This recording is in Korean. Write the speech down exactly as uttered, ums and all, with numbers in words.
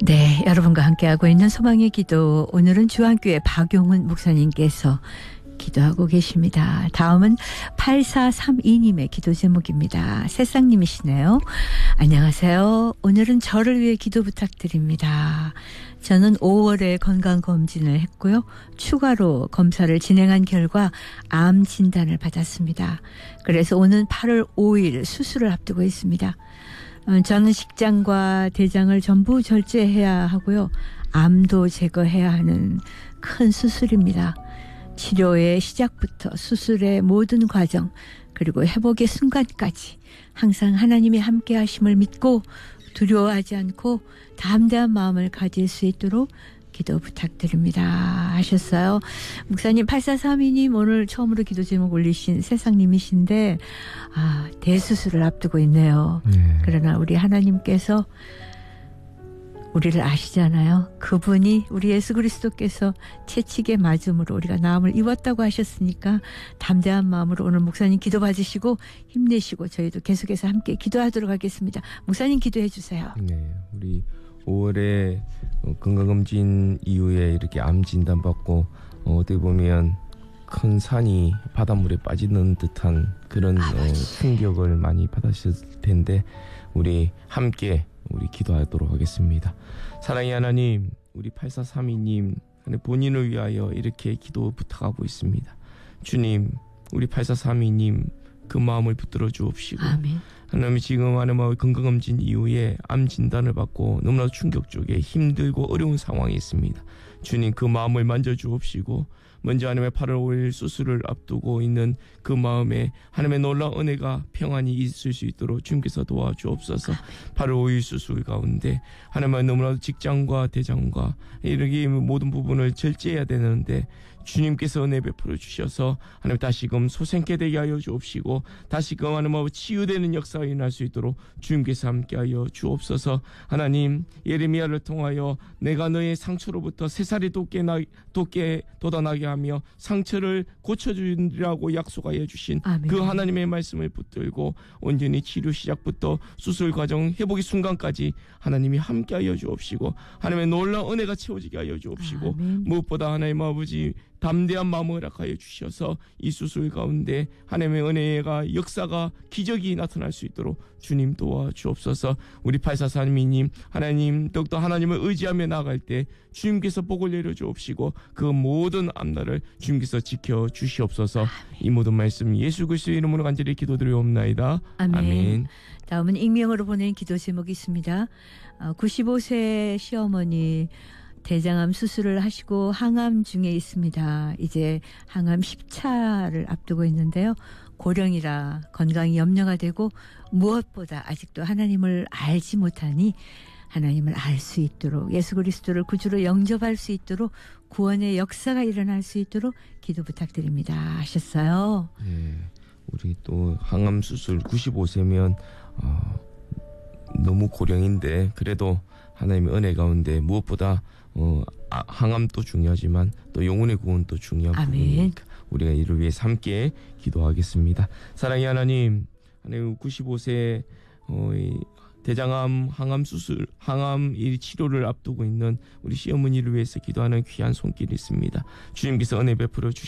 네, 여러분과 함께하고 있는 소망의 기도. 오늘은 주한교회 박용훈 목사님께서 기도하고 계십니다. 다음은 팔사삼이 님의 기도 제목입니다. 새싹님이시네요. 안녕하세요. 오늘은 저를 위해 기도 부탁드립니다. 저는 오월에 건강검진을 했고요. 추가로 검사를 진행한 결과 암 진단을 받았습니다. 그래서 오는 팔월 오일 수술을 앞두고 있습니다. 저는 식장과 대장을 전부 절제해야 하고요. 암도 제거해야 하는 큰 수술입니다. 치료의 시작부터 수술의 모든 과정 그리고 회복의 순간까지 항상 하나님의 함께 하심을 믿고 두려워하지 않고 담대한 마음을 가질 수 있도록 기도 부탁드립니다 하셨어요. 목사님, 팔사삼이 님 오늘 처음으로 기도 제목 올리신 세상님이신데 아, 대수술을 앞두고 있네요. 네. 그러나 우리 하나님께서 우리를 아시잖아요. 그분이 우리 예수 그리스도께서 채찍에 맞음으로 우리가 나음을 입었다고 하셨으니까 담대한 마음으로 오늘 목사님 기도 받으시고 힘내시고 저희도 계속해서 함께 기도하도록 하겠습니다. 목사님 기도해 주세요. 네, 우리 오월에 건강검진 이후에 이렇게 암 진단받고 어, 어떻게 보면 큰 산이 바닷물에 빠지는 듯한 그런 어, 충격을 많이 받으실 텐데 우리 함께 우리 기도하도록 하겠습니다. 사랑의 하나님, 우리 팔사삼이 님 본인을 위하여 이렇게 기도 부탁하고 있습니다. 주님, 우리 팔사삼이 님 그 마음을 붙들어 주옵시고 아멘. 하나님, 지금 하나님의 건강검진 이후에 암 진단을 받고 너무나 충격적에 힘들고 어려운 상황이 있습니다. 주님, 그 마음을 만져주옵시고 먼저 하나님의 팔월 오일 수술을 앞두고 있는 그 마음에 하나님의 놀라운 은혜가 평안히 있을 수 있도록 주님께서 도와주옵소서. 팔월 오일 수술 가운데 하나님의 너무나도 직장과 대장과 이렇게 모든 부분을 절제해야 되는데 주님께서 은혜 베풀어 주셔서 하나님 다시금 소생케 되게 하여 주옵시고 다시금 하나님 치유되는 역사가 일어날 수 있도록 주님께서 함께하여 주옵소서. 하나님, 예레미야를 통하여 내가 너의 상처로부터 새살이 돋게, 나, 돋게 돋아나게 하며 상처를 고쳐주리라고 약속하여 주신 아멘. 그 하나님의 말씀을 붙들고 온전히 치료 시작부터 수술 과정 회복의 순간까지 하나님이 함께하여 주옵시고 하나님의 놀라운 은혜가 채워지게 하여 주옵시고 아멘. 무엇보다 하나님 아버지 담대한 마음을 허락하여 주셔서 이 수술 가운데 하나님의 은혜가 역사가 기적이 나타날 수 있도록 주님 도와주옵소서. 우리 팔사삼이 님 하나님 더욱더 하나님을 의지하며 나아갈 때 주님께서 복을 내려주옵시고 그 모든 앞날을 주님께서 지켜주시옵소서. 아멘. 이 모든 말씀 예수 그리스도의 이름으로 간절히 기도드리옵나이다. 아멘. 아멘. 다음은 익명으로 보낸 기도 제목이 있습니다. 구십오 세 시어머니 대장암 수술을 하시고 항암 중에 있습니다. 이제 항암 십 차를 앞두고 있는데요. 고령이라 건강이 염려가 되고 무엇보다 아직도 하나님을 알지 못하니 하나님을 알 수 있도록 예수 그리스도를 구주로 영접할 수 있도록 구원의 역사가 일어날 수 있도록 기도 부탁드립니다 하셨어요. 네, 우리 또 항암 수술 구십오 세면 어, 너무 고령인데 그래도 하나님의 은혜 가운데 무엇보다 어, 아, 항암도 중요하지만 또 영혼의 구원도 중요한 아멘. 부분이니까 우리가 이를 위해서 함께 기도하겠습니다. 사랑의 하나님, 하나님 구십오 세 어, 대장암 항암 수술, 항암 이 치료를 앞두고 있는 우리 시어머니를 위해서 기도하는 귀한 손길이 있습니다. 주님께서 은혜 베풀어 주시